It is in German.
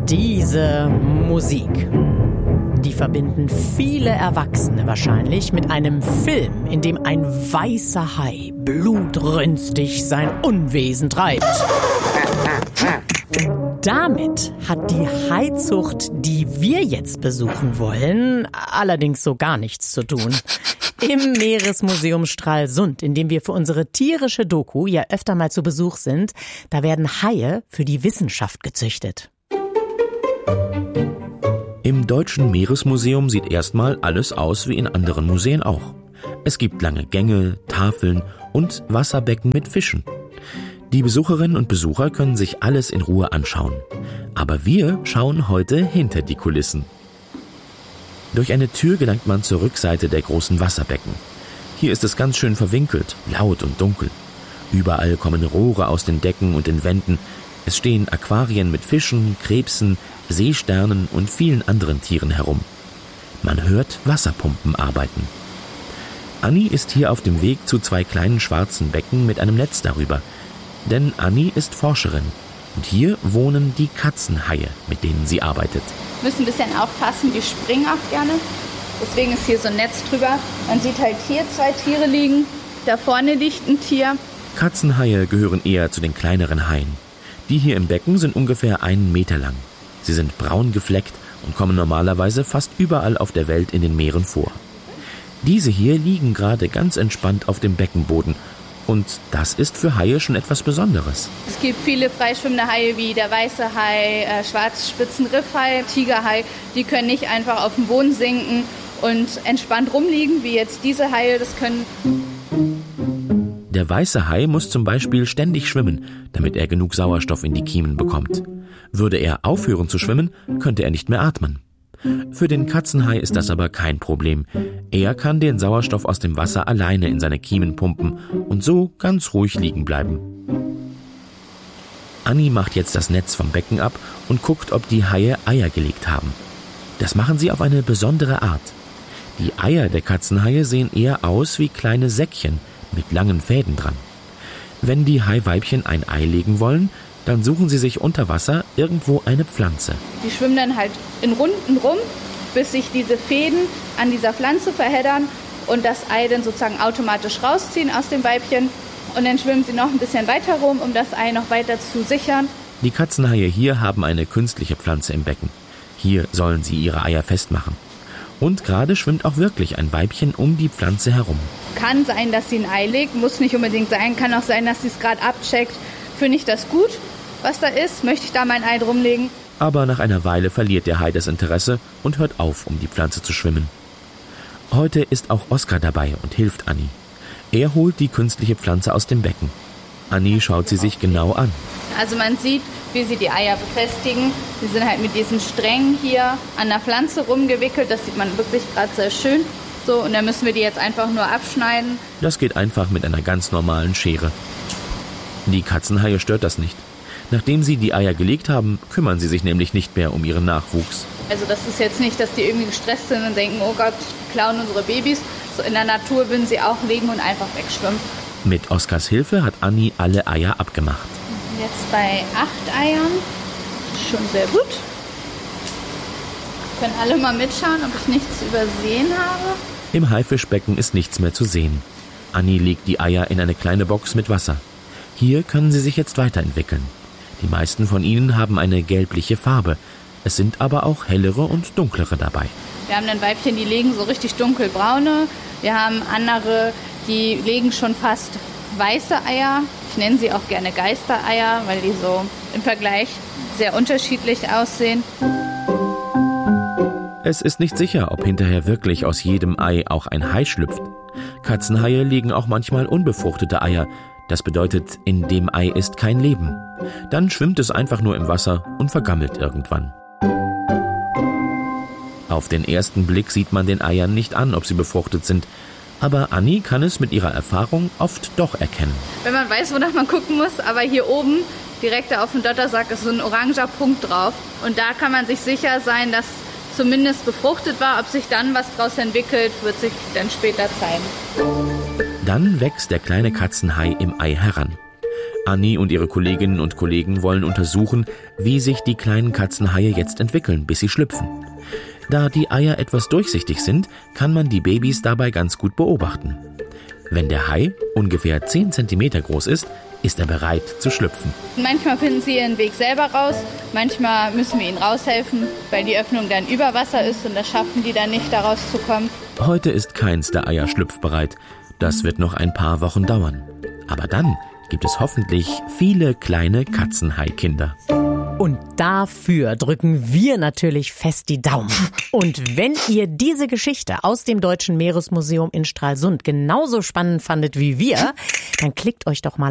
Diese Musik, die verbinden viele Erwachsene wahrscheinlich mit einem Film, in dem ein weißer Hai blutrünstig sein Unwesen treibt. Damit hat die Haizucht, die wir jetzt besuchen wollen, allerdings so gar nichts zu tun. Im Meeresmuseum Stralsund, in dem wir für unsere tierische Doku ja öfter mal zu Besuch sind, da werden Haie für die Wissenschaft gezüchtet. Im Deutschen Meeresmuseum sieht erstmal alles aus wie in anderen Museen auch. Es gibt lange Gänge, Tafeln und Wasserbecken mit Fischen. Die Besucherinnen und Besucher können sich alles in Ruhe anschauen. Aber wir schauen heute hinter die Kulissen. Durch eine Tür gelangt man zur Rückseite der großen Wasserbecken. Hier ist es ganz schön verwinkelt, laut und dunkel. Überall kommen Rohre aus den Decken und den Wänden. Es stehen Aquarien mit Fischen, Krebsen, Seesternen und vielen anderen Tieren herum. Man hört Wasserpumpen arbeiten. Anni ist hier auf dem Weg zu 2 kleinen schwarzen Becken mit einem Netz darüber. Denn Anni ist Forscherin. Und hier wohnen die Katzenhaie, mit denen sie arbeitet. Wir müssen ein bisschen aufpassen, die springen auch gerne. Deswegen ist hier so ein Netz drüber. Man sieht halt hier 2 Tiere liegen. Da vorne liegt ein Tier. Katzenhaie gehören eher zu den kleineren Haien. Die hier im Becken sind ungefähr 1 Meter lang. Sie sind braun gefleckt und kommen normalerweise fast überall auf der Welt in den Meeren vor. Diese hier liegen gerade ganz entspannt auf dem Beckenboden. Und das ist für Haie schon etwas Besonderes. Es gibt viele freischwimmende Haie wie der weiße Hai, Schwarzspitzenriffhai, Tigerhai. Die können nicht einfach auf den Boden sinken und entspannt rumliegen, wie jetzt diese Haie das können. Der weiße Hai muss zum Beispiel ständig schwimmen, damit er genug Sauerstoff in die Kiemen bekommt. Würde er aufhören zu schwimmen, könnte er nicht mehr atmen. Für den Katzenhai ist das aber kein Problem. Er kann den Sauerstoff aus dem Wasser alleine in seine Kiemen pumpen und so ganz ruhig liegen bleiben. Anni macht jetzt das Netz vom Becken ab und guckt, ob die Haie Eier gelegt haben. Das machen sie auf eine besondere Art. Die Eier der Katzenhaie sehen eher aus wie kleine Säckchen mit langen Fäden dran. Wenn die Haiweibchen ein Ei legen wollen, dann suchen sie sich unter Wasser irgendwo eine Pflanze. Die schwimmen dann halt in Runden rum, bis sich diese Fäden an dieser Pflanze verheddern und das Ei dann sozusagen automatisch rausziehen aus dem Weibchen. Und dann schwimmen sie noch ein bisschen weiter rum, um das Ei noch weiter zu sichern. Die Katzenhaie hier haben eine künstliche Pflanze im Becken. Hier sollen sie ihre Eier festmachen. Und gerade schwimmt auch wirklich ein Weibchen um die Pflanze herum. Kann sein, dass sie ein Ei legt, muss nicht unbedingt sein. Kann auch sein, dass sie es gerade abcheckt. Finde ich das gut, was da ist? Möchte ich da mein Ei drumlegen? Aber nach einer Weile verliert der Hai das Interesse und hört auf, um die Pflanze zu schwimmen. Heute ist auch Oskar dabei und hilft Anni. Er holt die künstliche Pflanze aus dem Becken. Anni schaut sie sich genau an. Also man sieht, wie sie die Eier befestigen. Die sind halt mit diesen Strängen hier an der Pflanze rumgewickelt. Das sieht man wirklich gerade sehr schön. So, und dann müssen wir die jetzt einfach nur abschneiden. Das geht einfach mit einer ganz normalen Schere. Die Katzenhaie stört das nicht. Nachdem sie die Eier gelegt haben, kümmern sie sich nämlich nicht mehr um ihren Nachwuchs. Also das ist jetzt nicht, dass die irgendwie gestresst sind und denken, oh Gott, die klauen unsere Babys. So in der Natur würden sie auch liegen und einfach wegschwimmen. Mit Oskars Hilfe hat Anni alle Eier abgemacht. Jetzt bei 8 Eiern. Schon sehr gut. Können alle mal mitschauen, ob ich nichts übersehen habe. Im Haifischbecken ist nichts mehr zu sehen. Anni legt die Eier in eine kleine Box mit Wasser. Hier können sie sich jetzt weiterentwickeln. Die meisten von ihnen haben eine gelbliche Farbe. Es sind aber auch hellere und dunklere dabei. Wir haben dann Weibchen, die legen so richtig dunkelbraune. Wir haben andere, die legen schon fast weiße Eier. Ich nenne sie auch gerne Geistereier, weil die so im Vergleich sehr unterschiedlich aussehen. Es ist nicht sicher, ob hinterher wirklich aus jedem Ei auch ein Hai schlüpft. Katzenhaie legen auch manchmal unbefruchtete Eier. Das bedeutet, in dem Ei ist kein Leben. Dann schwimmt es einfach nur im Wasser und vergammelt irgendwann. Auf den ersten Blick sieht man den Eiern nicht an, ob sie befruchtet sind. Aber Anni kann es mit ihrer Erfahrung oft doch erkennen. Wenn man weiß, wonach man gucken muss, aber hier oben, direkt auf dem Dottersack, ist so ein oranger Punkt drauf. Und da kann man sich sicher sein, dass zumindest befruchtet war. Ob sich dann was draus entwickelt, wird sich dann später zeigen. Dann wächst der kleine Katzenhai im Ei heran. Anni und ihre Kolleginnen und Kollegen wollen untersuchen, wie sich die kleinen Katzenhaie jetzt entwickeln, bis sie schlüpfen. Da die Eier etwas durchsichtig sind, kann man die Babys dabei ganz gut beobachten. Wenn der Hai ungefähr 10 cm groß ist er bereit zu schlüpfen. Manchmal finden sie ihren Weg selber raus, manchmal müssen wir ihnen raushelfen, weil die Öffnung dann über Wasser ist und das schaffen die dann nicht, da rauszukommen. Heute ist keins der Eier schlüpfbereit. Das wird noch ein paar Wochen dauern. Aber dann gibt es hoffentlich viele kleine Katzenhai-Kinder. Und dafür drücken wir natürlich fest die Daumen. Und wenn ihr diese Geschichte aus dem Deutschen Meeresmuseum in Stralsund genauso spannend fandet wie wir, dann klickt euch doch mal